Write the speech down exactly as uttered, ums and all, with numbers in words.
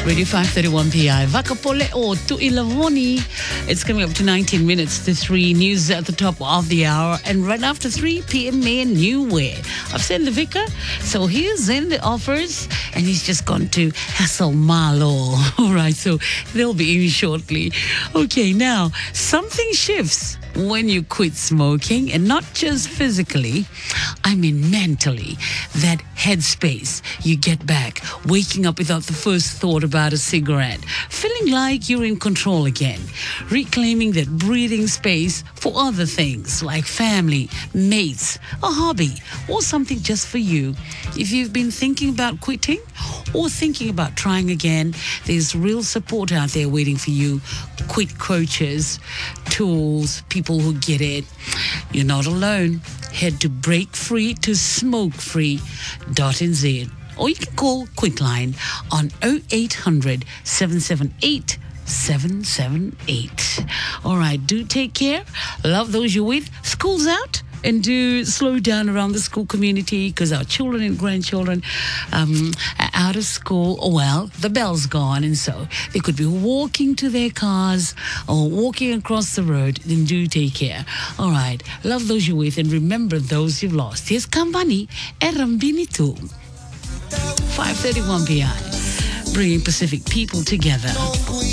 Radio five thirty-one P I. Vakapole o tu ilavoni. It's coming up to nineteen minutes to three. News at the top of the hour. And right after three p.m. May New Way. I've sent the vicar. So he's in the offers. And he's just gone to Hassel Malo. All right. So they'll be in shortly. Okay. Now, something shifts when you quit smoking, and not just physically, I mean mentally. That headspace you get back, waking up without the first thought about a cigarette, feeling like you're in control again, reclaiming that breathing space for other things like family, mates, a hobby, or something just for you. If you've been thinking about quitting or thinking about trying again, there's real support out there waiting for you. Quit coaches, tools, people who get it. You're not alone. Head to break free to smoke free dot n z, or you can call Quickline on oh eight hundred, seven seven eight, seven seven eight. All right, do take care. Love those you're with. School's out. And do slow down around the school community, because our children and grandchildren um, are out of school. Well, the bell's gone, and so they could be walking to their cars or walking across the road. Then do take care. All right. Love those you're with, and remember those you've lost. Here's Kambani Erambini too. five thirty-one P I, bringing Pacific people together.